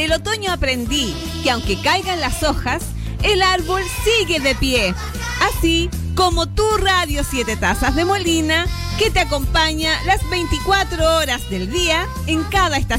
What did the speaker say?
el otoño aprendí que aunque caigan las hojas, el árbol sigue de pie. Así como tu Radio 7 Tazas de Molina, que te acompaña las 24 horas del día en cada estación.